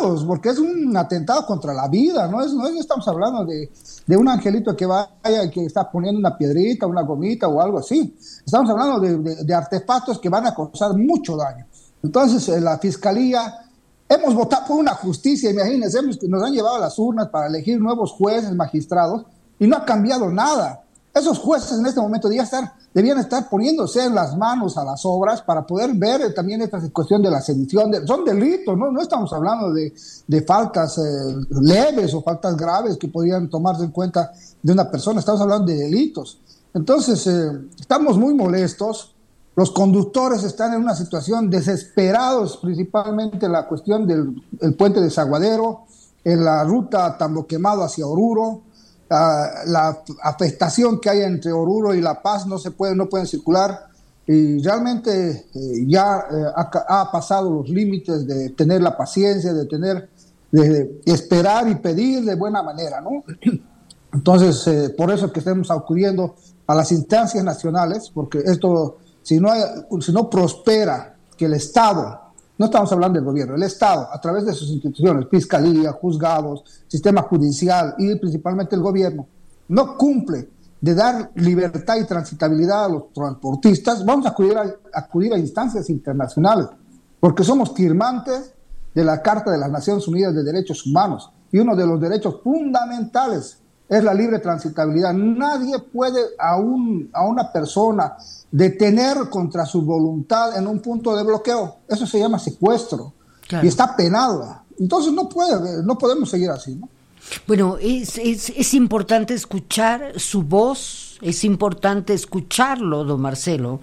preocupados porque es un atentado contra la vida, no estamos hablando de un angelito que vaya y que está poniendo una piedrita, una gomita o algo así. Estamos hablando de artefactos que van a causar mucho daño. Entonces, la Fiscalía, hemos votado por una justicia, imagínense, nos han llevado a las urnas para elegir nuevos jueces, magistrados, y no ha cambiado nada. Esos jueces en este momento debían estar poniéndose en las manos a las obras para poder ver también esta cuestión de la sedición. Son delitos, no estamos hablando de faltas leves o faltas graves que podrían tomarse en cuenta de una persona, estamos hablando de delitos. Entonces, estamos muy molestos. Los conductores están en una situación desesperados, principalmente en la cuestión del puente de Saguadero, en la ruta Tambo Quemado hacia Oruro. La afectación que hay entre Oruro y La Paz no pueden circular, y realmente ha pasado los límites de tener la paciencia, de esperar y pedir de buena manera, ¿no? Entonces, por eso que estamos acudiendo a las instancias nacionales, porque esto, si no prospera, que el Estado, no estamos hablando del gobierno, el Estado, a través de sus instituciones, fiscalía, juzgados, sistema judicial y principalmente el gobierno, no cumple de dar libertad y transitabilidad a los transportistas, vamos a acudir a instancias internacionales, porque somos firmantes de la Carta de las Naciones Unidas de Derechos Humanos, y uno de los derechos fundamentales es la libre transitabilidad. Nadie puede a una persona detener contra su voluntad en un punto de bloqueo. Eso se llama secuestro, claro, y está penado. Entonces no podemos seguir así, ¿no? Bueno, es importante escuchar su voz, es importante escucharlo, don Marcelo,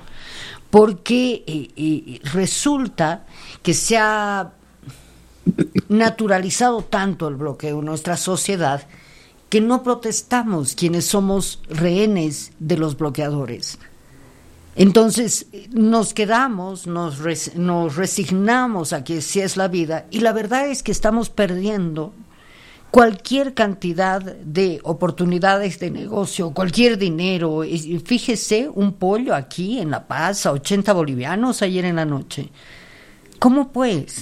porque resulta que se ha naturalizado tanto el bloqueo en nuestra sociedad que no protestamos quienes somos rehenes de los bloqueadores. Entonces nos quedamos, nos resignamos a que así es la vida, y la verdad es que estamos perdiendo cualquier cantidad de oportunidades de negocio, cualquier dinero. Fíjese, un pollo aquí en La Paz a 80 bolivianos ayer en la noche. ¿Cómo pues?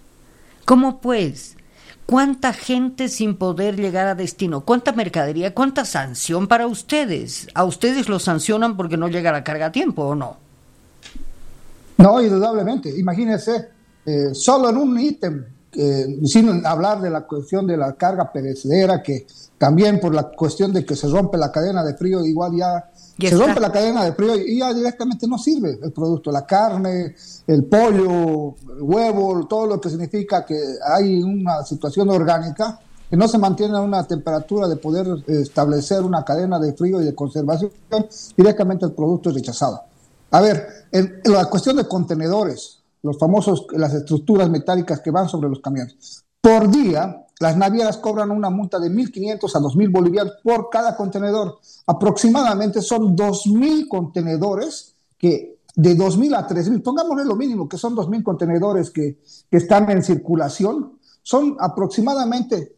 ¿Cuánta gente sin poder llegar a destino? ¿Cuánta mercadería? ¿Cuánta sanción para ustedes? ¿A ustedes los sancionan porque no llega la carga a tiempo o no? No, indudablemente. Imagínense, solo en un ítem, sin hablar de la cuestión de la carga perecedera, que también por la cuestión de que se rompe la cadena de frío, igual ya se rompe la cadena de frío y ya directamente no sirve el producto, la carne, el pollo, el huevo, todo lo que significa que hay una situación orgánica que no se mantiene a una temperatura de poder establecer una cadena de frío y de conservación, directamente el producto es rechazado. A ver, en la cuestión de contenedores, las estructuras metálicas que van sobre los camiones, por día las navieras cobran una multa de 1.500 a 2.000 bolivianos por cada contenedor. Aproximadamente son 2.000 contenedores, que de 2.000 a 3.000, pongámosle lo mínimo, que son 2.000 contenedores que están en circulación, son aproximadamente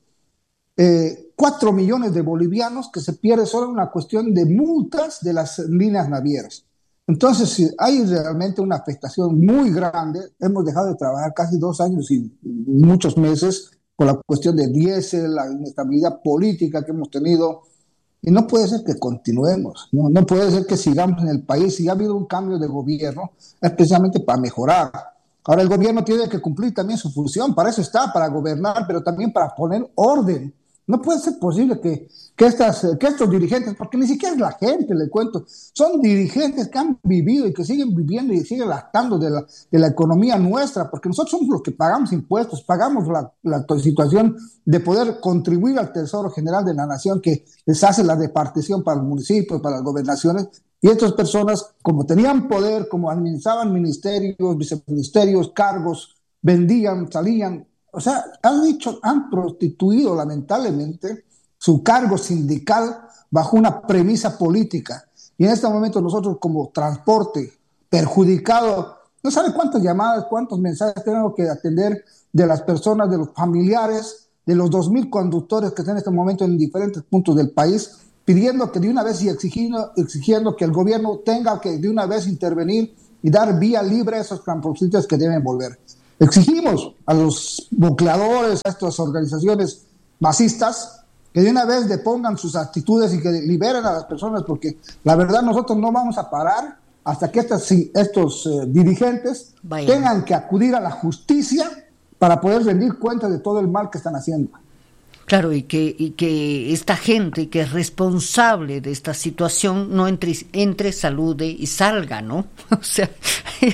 4 millones de bolivianos que se pierde solo en una cuestión de multas de las líneas navieras. Entonces, hay realmente una afectación muy grande. Hemos dejado de trabajar casi 2 años y muchos meses por la cuestión del diésel, la inestabilidad política que hemos tenido, y no puede ser que continuemos, no puede ser que sigamos en el país. Si ha habido un cambio de gobierno, es precisamente para mejorar. Ahora el gobierno tiene que cumplir también su función, para eso está, para gobernar, pero también para poner orden. No puede ser posible que estos dirigentes, porque ni siquiera es la gente, le cuento, son dirigentes que han vivido y que siguen viviendo y siguen lactando de la economía nuestra, porque nosotros somos los que pagamos impuestos, pagamos la situación de poder contribuir al Tesoro General de la Nación, que les hace la repartición para los municipios, para las gobernaciones, y estas personas, como tenían poder, como administraban ministerios, viceministerios, cargos, vendían, salían, o sea, han prostituido lamentablemente su cargo sindical bajo una premisa política. Y en este momento nosotros como transporte perjudicado, no saben cuántas llamadas, cuántos mensajes tenemos que atender de las personas, de los familiares, de los 2.000 conductores que están en este momento en diferentes puntos del país, pidiendo que de una vez y exigiendo que el gobierno tenga que de una vez intervenir y dar vía libre a esos transportistas que deben volver. Exigimos a los bucleadores, a estas organizaciones masistas, que de una vez depongan sus actitudes y que liberen a las personas, porque la verdad nosotros no vamos a parar hasta que estos dirigentes tengan que acudir a la justicia para poder rendir cuenta de todo el mal que están haciendo. Claro, y que esta gente que es responsable de esta situación no entre, salude y salga, ¿no? O sea,